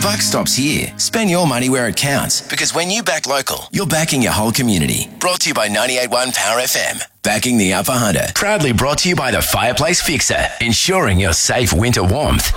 buck stops here. Spend your money where it counts, because when you back local, you're backing your whole community. Brought to you by 98.1 Power FM. Backing the Upper Hunter. Proudly brought to you by the Fireplace Fixer, ensuring your safe winter warmth.